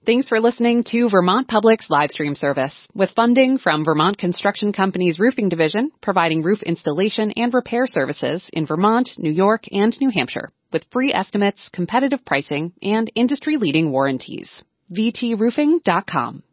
Thanks for listening to Vermont Public's live stream service with funding from Vermont Construction Company's Roofing Division, providing roof installation and repair services in Vermont, New York, and New Hampshire with free estimates, competitive pricing, and industry-leading warranties. VTRoofing.com.